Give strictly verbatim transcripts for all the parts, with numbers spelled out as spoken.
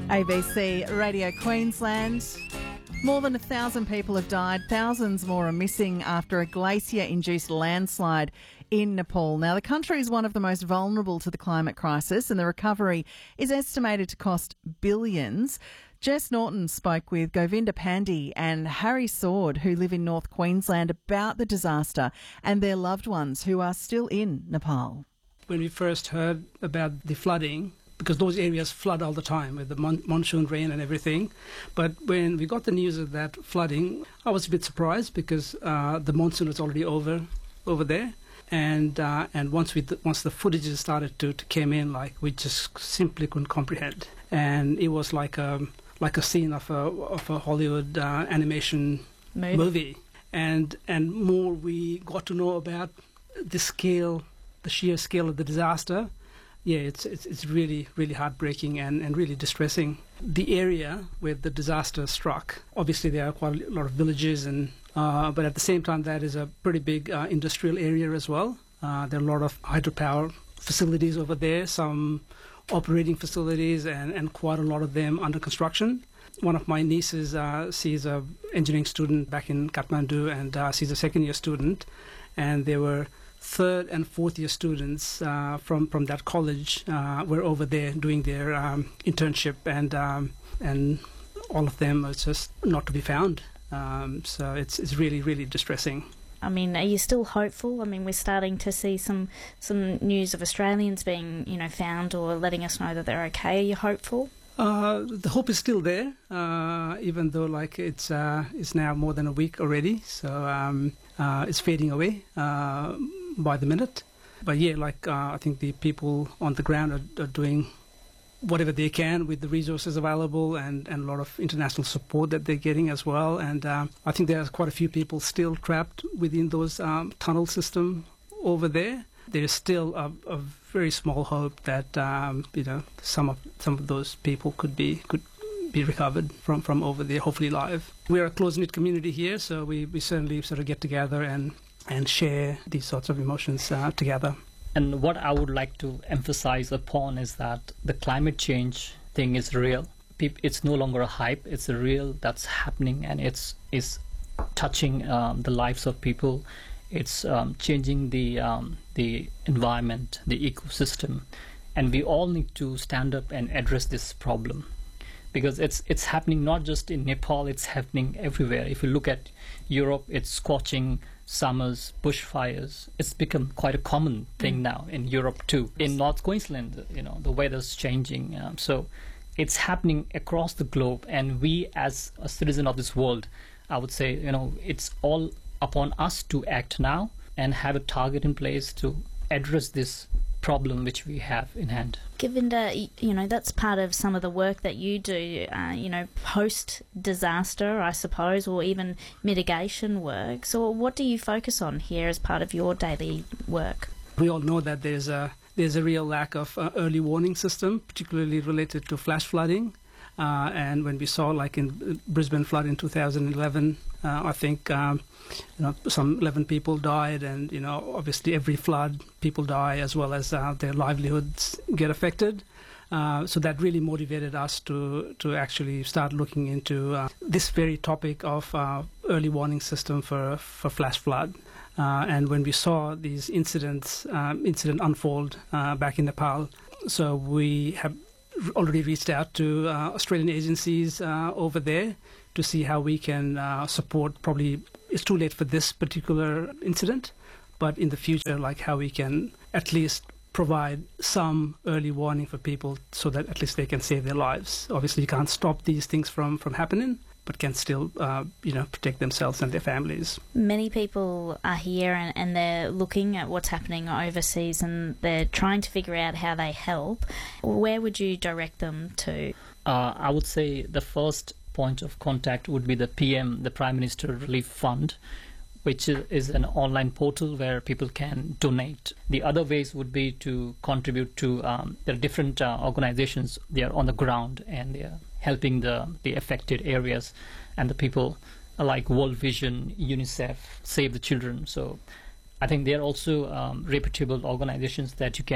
A B C Radio Queensland. More than a thousand people have died. Thousands more are missing after a glacier-induced landslide in Nepal. Now, the country is one of the most vulnerable to the climate crisis, and the recovery is estimated to cost billions. Jess Norton spoke with Govinda Pandey and Harry Sword, who live in North Queensland, about the disaster and their loved ones who are still in Nepal. When we first heard about the flooding, because those areas flood all the time with the mon- monsoon rain and everything. But when we got the news of that flooding, I was a bit surprised because uh, the monsoon was already over over there. And uh, and once we th- once the footages started to, to came in, like, we just simply couldn't comprehend. And it was like a like a scene of a of a Hollywood uh, animation movie. movie. And and more we got to know about the scale, the sheer scale of the disaster. Yeah, it's, it's it's really, really heartbreaking and, and really distressing. The area where the disaster struck, obviously there are quite a lot of villages, and uh, but at the same time that is a pretty big uh, industrial area as well. Uh, there are a lot of hydropower facilities over there, some operating facilities, and, and quite a lot of them under construction. One of my nieces, uh, she's an engineering student back in Kathmandu, and uh, she's a second year student, and there were third and fourth year students uh, from from that college uh, were over there doing their um, internship, and um, and all of them are just not to be found. Um, so it's it's really really distressing. I mean, are you still hopeful? I mean, we're starting to see some some news of Australians being, you know, found or letting us know that they're okay. Are you hopeful? Uh, the hope is still there, uh, even though like it's uh, it's now more than a week already. So um, uh, it's fading away uh, by the minute. But yeah, like uh, I think the people on the ground are, are doing whatever they can with the resources available, and, and a lot of international support that they're getting as well. And uh, I think there's quite a few people still trapped within those um, tunnel system over there. There is still a, a very small hope that um, you know some of some of those people could be could be recovered from, from over there, hopefully alive. We're a close-knit community here, so we, we certainly sort of get together and and share these sorts of emotions uh, together. And what I would like to emphasize upon is that the climate change thing is real. It's no longer a hype. It's a real that's happening, and it's is touching um, the lives of people. It's um, changing the um, the environment, the ecosystem, and we all need to stand up and address this problem, because it's it's happening not just in Nepal. It's happening everywhere. If you look at Europe, it's scorching summers, bushfires. It's become quite a common thing now in Europe too. In North Queensland, you know, the weather's changing. Um, so it's happening across the globe, and we as a citizen of this world, I would say, you know, it's all upon us to act now and have a target in place to address this problem which we have in hand. Govinda, you know, that's part of some of the work that you do, uh, you know, post-disaster, I suppose, or even mitigation work. So what do you focus on here as part of your daily work? We all know that there's a there's a real lack of uh, early warning system, particularly related to flash flooding. Uh, and when we saw, like in Brisbane flood in two thousand eleven, uh, I think um, you know some eleven people died, and you know obviously every flood people die, as well as uh, their livelihoods get affected. Uh, so that really motivated us to to actually start looking into uh, this very topic of uh, early warning system for for flash flood. Uh, and when we saw these incidents um, incident unfold uh, back in Nepal, so we have already reached out to uh, Australian agencies uh, over there to see how we can uh, support. Probably it's too late for this particular incident, but in the future, like how we can at least provide some early warning for people so that at least they can save their lives. Obviously, you can't stop these things from, from happening, but can still, uh, you know, protect themselves and their families. Many people are here and, and they're looking at what's happening overseas, and they're trying to figure out how they help. Where would you direct them to? Uh, I would say the first point of contact would be the P M, the Prime Minister Relief Fund, which is an online portal where people can donate. The other ways would be to contribute to, um, there are different uh, organizations, they are on the ground and they are helping the, the affected areas, and the people like World Vision, UNICEF, Save the Children. So I think they are also um, reputable organizations that you can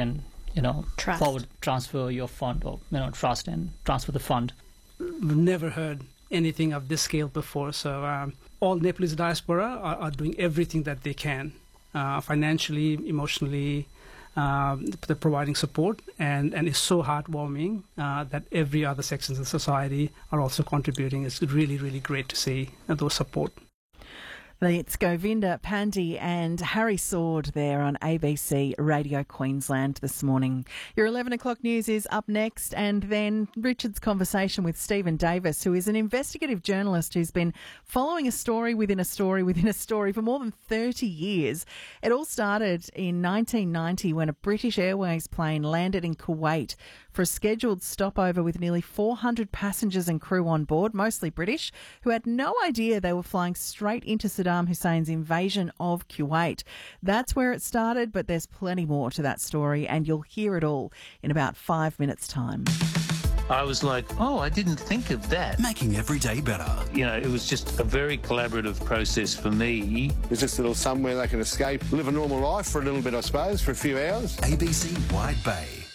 you know, Trust. forward transfer your fund, or you know, trust and transfer the fund. We've never heard anything of this scale before. So um, all Nepalese diaspora are, are doing everything that they can, uh, financially, emotionally. Um, they're providing support, and, and it's so heartwarming uh, that every other sections of society are also contributing. It's really, really great to see uh, those support. It's Govinda Pandey and Harry Sword there on A B C Radio Queensland this morning. Your eleven o'clock news is up next, and then Richard's conversation with Stephen Davis, who is an investigative journalist who's been following a story within a story within a story for more than thirty years. It all started in nineteen ninety when a British Airways plane landed in Kuwait for a scheduled stopover with nearly four hundred passengers and crew on board, mostly British, who had no idea they were flying straight into Saddam Hussein's invasion of Kuwait. That's where it started, but there's plenty more to that story, and you'll hear it all in about five minutes' time. I was like, oh, I didn't think of that. Making every day better. You know, it was just a very collaborative process for me. There's just a little somewhere they can escape, live a normal life for a little bit, I suppose, for a few hours. A B C Wide Bay.